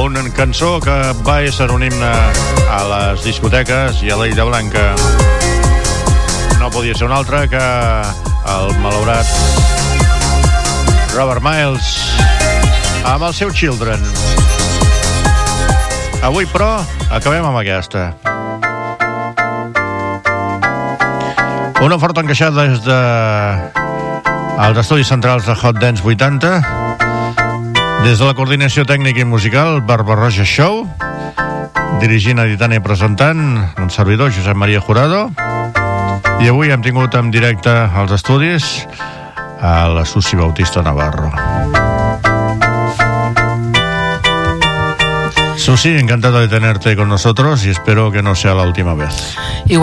una cançó que va ser un himne a les discoteques i a l'Illa Blanca. No podia ser un altre que el malaurat Robert Miles amb el seu Children. Avui, però, acabem amb aquesta. Una forta encaixada des de els estudis centrals de Hot Dance 80, des de la coordinació tècnica i musical Barbarroja Show, dirigint, editant i presentant un servidor, Josep Maria Jurado, i avui hem tingut en directe als estudis a la Susi Bautista Navarro. Susi, encantado de tenerte con nosotros y espero que no sea la última vez.